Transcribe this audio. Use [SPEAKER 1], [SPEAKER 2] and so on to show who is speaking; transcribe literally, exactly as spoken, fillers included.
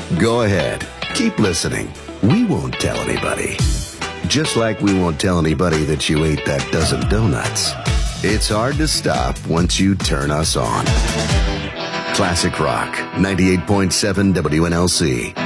[SPEAKER 1] Go ahead. Keep listening. We won't tell anybody. Just like we won't tell anybody that you ate that dozen donuts. It's hard to stop once you turn us on. Classic Rock, ninety-eight point seven W N L C.